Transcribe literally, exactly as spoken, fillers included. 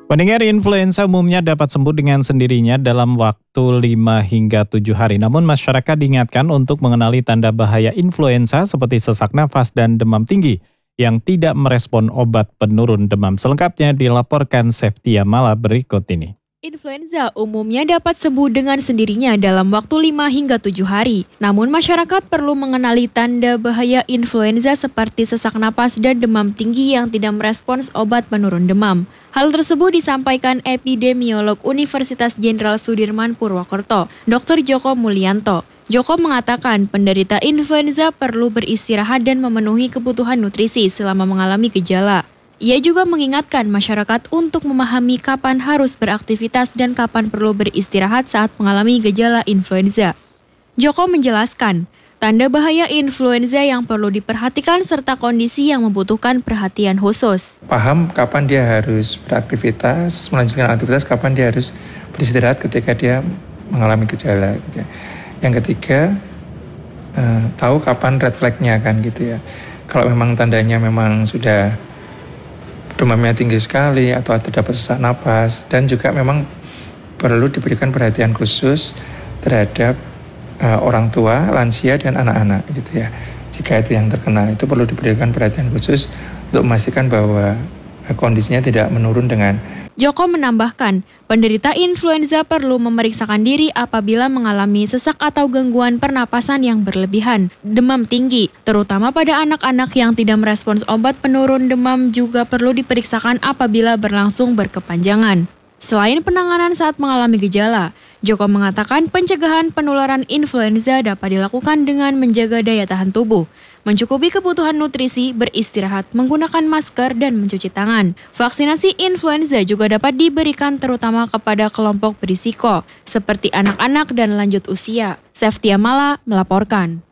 Pendengar, influenza umumnya dapat sembuh dengan sendirinya dalam waktu lima hingga tujuh hari. Namun masyarakat diingatkan untuk mengenali tanda bahaya influenza seperti sesak nafas dan demam tinggi yang tidak merespon obat penurun demam. Selengkapnya dilaporkan Septia Mala berikut ini. Influenza umumnya dapat sembuh dengan sendirinya dalam waktu lima hingga tujuh hari. Namun masyarakat perlu mengenali tanda bahaya influenza seperti sesak napas dan demam tinggi yang tidak merespons obat penurun demam. Hal tersebut disampaikan epidemiolog Universitas Jenderal Sudirman Purwokerto, dokter Joko Mulyanto. Joko mengatakan penderita influenza perlu beristirahat dan memenuhi kebutuhan nutrisi selama mengalami gejala. Ia juga mengingatkan masyarakat untuk memahami kapan harus beraktivitas dan kapan perlu beristirahat saat mengalami gejala influenza. Joko menjelaskan, tanda bahaya influenza yang perlu diperhatikan serta kondisi yang membutuhkan perhatian khusus. Paham kapan dia harus beraktivitas, melanjutkan aktivitas, kapan dia harus beristirahat ketika dia mengalami gejala. Gitu ya. Yang ketiga, eh, tahu kapan red flag-nya kan gitu ya. Kalau memang tandanya memang sudah demamnya tinggi sekali atau terdapat sesak napas, dan juga memang perlu diberikan perhatian khusus terhadap uh, orang tua, lansia dan anak-anak gitu ya. Jika itu yang terkena, itu perlu diberikan perhatian khusus untuk memastikan bahwa uh, kondisinya tidak menurun dengan. Joko menambahkan, penderita influenza perlu memeriksakan diri apabila mengalami sesak atau gangguan pernapasan yang berlebihan, demam tinggi, terutama pada anak-anak yang tidak merespons obat penurun demam juga perlu diperiksakan apabila berlangsung berkepanjangan. Selain penanganan saat mengalami gejala, Joko mengatakan pencegahan penularan influenza dapat dilakukan dengan menjaga daya tahan tubuh, mencukupi kebutuhan nutrisi, beristirahat, menggunakan masker, dan mencuci tangan. Vaksinasi influenza juga dapat diberikan terutama kepada kelompok berisiko, seperti anak-anak dan lanjut usia. Septia Mala melaporkan.